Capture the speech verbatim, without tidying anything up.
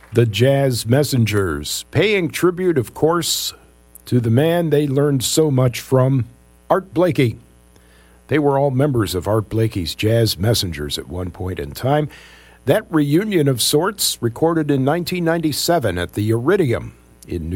The Jazz Messengers, paying tribute, of course, to the man they learned so much from, Art Blakey. They were all members of Art Blakey's Jazz Messengers at one point in time. That reunion of sorts recorded in nineteen ninety-seven at the Iridium in New